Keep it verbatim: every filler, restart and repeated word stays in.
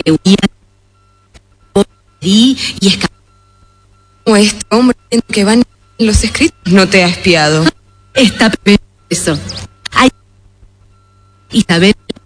que huía y escapó. Como este hombre que van en los escritos no te ha espiado. Está eso. Hay Isabel